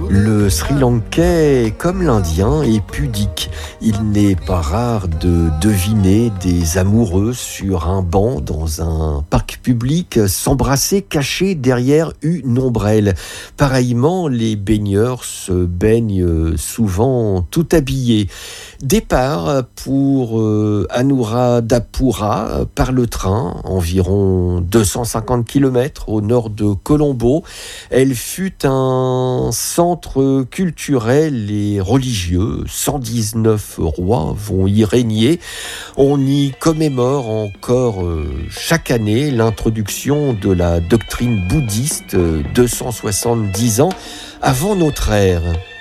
Le Sri Lankais, comme l'Indien, est pudique. Il n'est pas rare de deviner des amoureux sur un banc dans un parc public s'embrasser cachés derrière une ombrelle. Pareillement, les baigneurs se baignent souvent tout habillés. Départ pour Anuradhapura par le train, environ 250 km au nord de Colombo. Elle fut un centre culturel et religieux. 119 rois vont y régner. On y commémore encore chaque année l'introduction de la doctrine bouddhiste 270 ans avant notre ère.